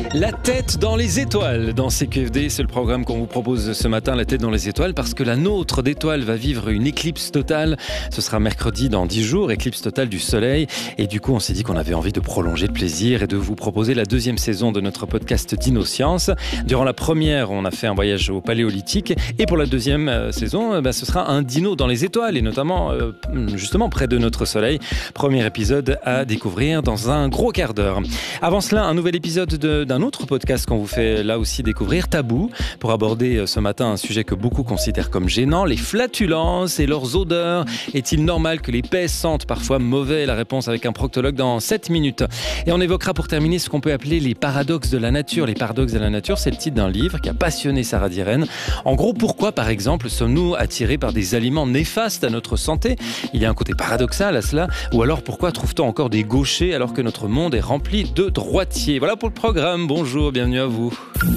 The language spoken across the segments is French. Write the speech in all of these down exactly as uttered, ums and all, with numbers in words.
La tête dans les étoiles dans C Q F D, c'est le programme qu'on vous propose ce matin, la tête dans les étoiles, parce que la nôtre d'étoiles va vivre une éclipse totale. Ce sera mercredi dans dix jours, éclipse totale du soleil. Et du coup, on s'est dit qu'on avait envie de prolonger le plaisir et de vous proposer la deuxième saison de notre podcast Dino-Science. Durant la première, on a fait un voyage au Paléolithique. Et pour la deuxième saison, bah, ce sera un dino dans les étoiles, et notamment euh, justement près de notre soleil. Premier épisode à découvrir dans un gros quart d'heure. Avant cela, un nouvel épisode de, d'un autre podcast qu'on vous fait là aussi découvrir, Tabou, pour aborder ce matin un sujet que beaucoup considèrent comme gênant, les flatulences et leurs odeurs. Est-il normal que les paix sentent parfois mauvais? La réponse avec un proctologue dans sept minutes. Et on évoquera pour terminer ce qu'on peut appeler les paradoxes de la nature. Les paradoxes de la nature, c'est le titre d'un livre qui a passionné Sarah Diren. En gros, pourquoi par exemple sommes-nous attirés par des aliments néfastes à notre santé? Il y a un côté paradoxal à cela. Ou alors pourquoi trouve-t-on encore des gauchers alors que notre monde est rempli de droitiers? Voilà pour le programme. Bonjour, bienvenue à vous.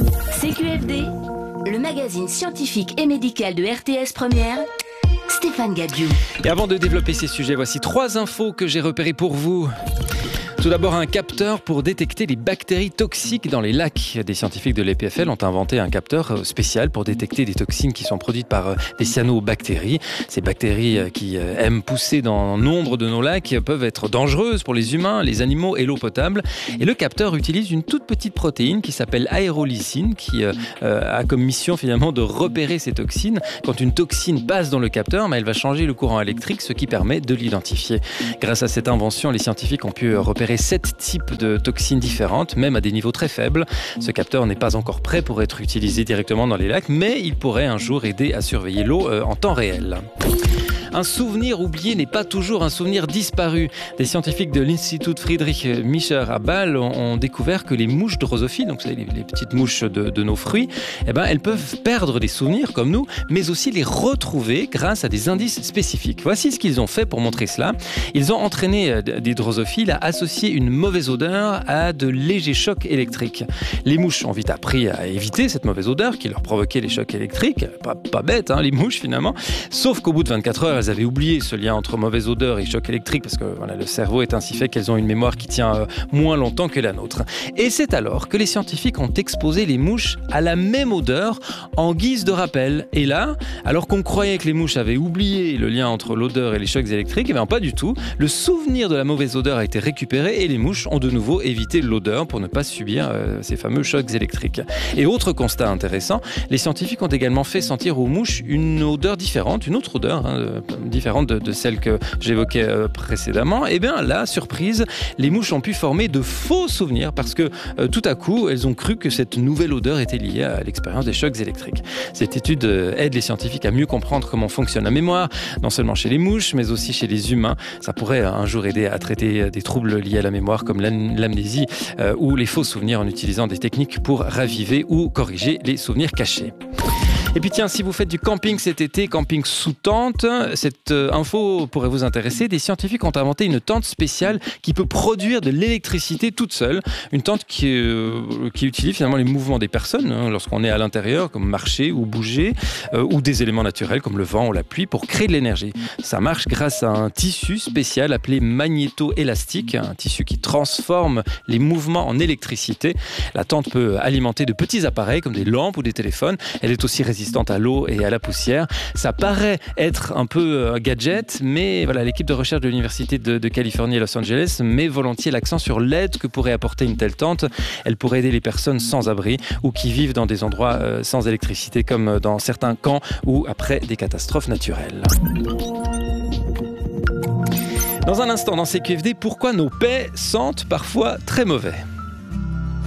C Q F D, le magazine scientifique et médical de R T S Première, Stéphane Gadiou. Et avant de développer ces sujets, voici trois infos que j'ai repérées pour vous. Tout d'abord, un capteur pour détecter les bactéries toxiques dans les lacs. Des scientifiques de l'E P F L ont inventé un capteur spécial pour détecter des toxines qui sont produites par des cyanobactéries. Ces bactéries qui aiment pousser dans nombre de nos lacs peuvent être dangereuses pour les humains, les animaux et l'eau potable. Et le capteur utilise une toute petite protéine qui s'appelle aérolysine, qui euh, a comme mission finalement de repérer ces toxines. Quand une toxine passe dans le capteur, bah, elle va changer le courant électrique, ce qui permet de l'identifier. Grâce à cette invention, les scientifiques ont pu repérer sept types de toxines différentes, même à des niveaux très faibles. Ce capteur n'est pas encore prêt pour être utilisé directement dans les lacs, mais il pourrait un jour aider à surveiller l'eau en temps réel. Un souvenir oublié n'est pas toujours un souvenir disparu. Des scientifiques de l'Institut Friedrich Miescher à Bâle ont découvert que les mouches drosophiles, donc les, les petites mouches de, de nos fruits, eh ben, elles peuvent perdre des souvenirs comme nous, mais aussi les retrouver grâce à des indices spécifiques. Voici ce qu'ils ont fait pour montrer cela. Ils ont entraîné des drosophiles à associer une mauvaise odeur à de légers chocs électriques. Les mouches ont vite appris à éviter cette mauvaise odeur qui leur provoquait les chocs électriques. Pas, pas bête, hein, les mouches finalement. Sauf qu'au bout de vingt-quatre heures, elles avaient oublié ce lien entre mauvaise odeur et choc électrique parce que voilà, le cerveau est ainsi fait qu'elles ont une mémoire qui tient euh, moins longtemps que la nôtre. Et c'est alors que les scientifiques ont exposé les mouches à la même odeur en guise de rappel. Et là, alors qu'on croyait que les mouches avaient oublié le lien entre l'odeur et les chocs électriques, eh bien pas du tout. Le souvenir de la mauvaise odeur a été récupéré et les mouches ont de nouveau évité l'odeur pour ne pas subir euh, ces fameux chocs électriques. Et autre constat intéressant, les scientifiques ont également fait sentir aux mouches une odeur différente, une autre odeur, hein, différente de, de celle que j'évoquais euh, précédemment. Et bien là, surprise, les mouches ont pu former de faux souvenirs parce que euh, tout à coup, elles ont cru que cette nouvelle odeur était liée à l'expérience des chocs électriques. Cette étude euh, aide les scientifiques à mieux comprendre comment fonctionne la mémoire, non seulement chez les mouches, mais aussi chez les humains. Ça pourrait euh, un jour aider à traiter des troubles liés à la mémoire comme l'am- l'amnésie euh, ou les faux souvenirs en utilisant des techniques pour raviver ou corriger les souvenirs cachés. Et puis tiens, si vous faites du camping cet été, camping sous tente, cette euh, info pourrait vous intéresser. Des scientifiques ont inventé une tente spéciale qui peut produire de l'électricité toute seule. Une tente qui, euh, qui utilise finalement les mouvements des personnes hein, lorsqu'on est à l'intérieur, comme marcher ou bouger, euh, ou des éléments naturels comme le vent ou la pluie pour créer de l'énergie. Ça marche grâce à un tissu spécial appelé magnéto-élastique, un tissu qui transforme les mouvements en électricité. La tente peut alimenter de petits appareils comme des lampes ou des téléphones. Elle est aussi résistante à l'eau et à la poussière. Ça paraît être un peu un gadget, mais voilà, l'équipe de recherche de l'Université de, de Californie à Los Angeles met volontiers l'accent sur l'aide que pourrait apporter une telle tente. Elle pourrait aider les personnes sans abri ou qui vivent dans des endroits euh, sans électricité, comme dans certains camps ou après des catastrophes naturelles. Dans un instant, dans C Q F D, pourquoi nos paix sentent parfois très mauvais?